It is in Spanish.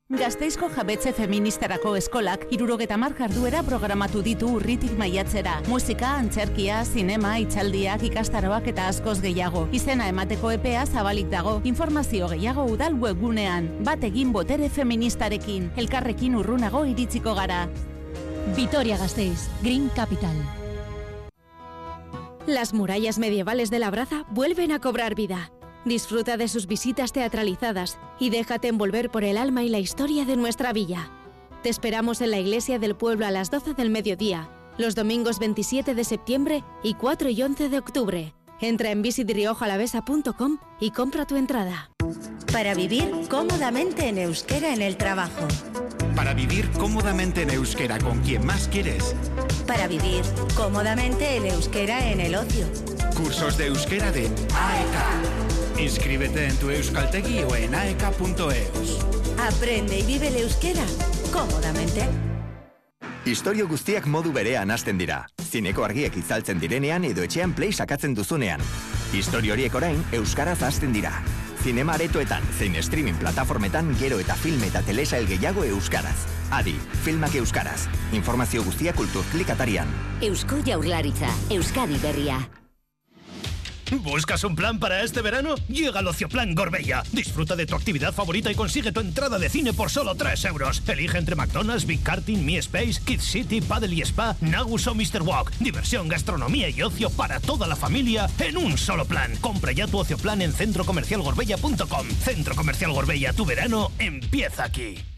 Gasteizko jabetze feministarako eskolak 70 jarduera programatu ditu urritik maiatzera. Musika, antzerkia, zinema, itxaldiak, ikastaroak eta askoz gehiago. Izena emateko epea zabalik dago. Informazio gehiago udal webgunean. Bat egin botere feministarekin. Elkarrekin urrunago iritsiko gara. Vitoria-Gasteiz, Green Capital. Las murallas medievales de Labraza vuelven a cobrar vida. Disfruta de sus visitas teatralizadas y déjate envolver por el alma y la historia de nuestra villa. Te esperamos en la iglesia del pueblo a las 12 del mediodía, los domingos 27 de septiembre y 4 y 11 de octubre. Entra en visitriojalavesa.com y compra tu entrada. Para vivir cómodamente en euskera en el trabajo. Para vivir cómodamente en euskera con quien más quieres. Para vivir cómodamente en euskera en el ocio. Cursos de euskera de AEK. Inscríbete en tu euskaltegi o en aek.eus. Aprende y vive el euskera cómodamente. Istorio guztiak modu berean hasten dira. Zineko argiek itzaltzen direnean edo etxean play sakatzen duzunean. Istorio horiek orain euskaraz hasten dira. Zinema aretoetan, zein streaming plataformetan gero eta film eta telesail gehiago euskaraz. Adi, filmak euskaraz. Informazio guztia Kulturklik atarian. Eusko Jaurlaritza, Euskadi Berria. ¿Buscas un plan para este verano? Llega el Ocioplan Gorbella. Disfruta de tu actividad favorita y consigue tu entrada de cine por solo 3 euros. Elige entre McDonald's, Big Karting, Mi Space, Kids City, Paddle y Spa, Nagus o Mr. Walk. Diversión, gastronomía y ocio para toda la familia en un solo plan. Compra ya tu Ocioplan en centrocomercialgorbella.com. Centro Comercial Gorbella, tu verano empieza aquí.